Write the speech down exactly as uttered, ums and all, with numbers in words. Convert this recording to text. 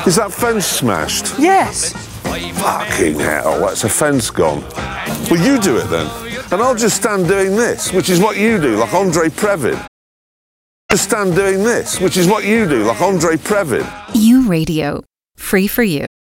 Is that fence smashed? Yes. Fucking hell, that's a fence gone. Well, you do it then. And I'll just stand doing this, which is what you do, like Andre Previn. Just stand doing this, which is what you do, like Andre Previn. You Radio. Free for you.